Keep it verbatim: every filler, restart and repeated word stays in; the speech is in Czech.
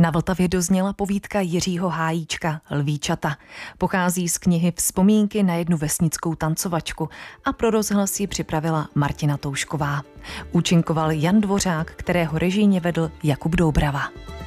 Na Vltavě dozněla povídka Jiřího Hájíčka Lvíčata. Pochází z knihy Vzpomínky na jednu vesnickou tancovačku a pro rozhlas ji připravila Martina Toušková. Účinkoval Jan Dvořák, kterého režijně vedl Jakub Doubrava.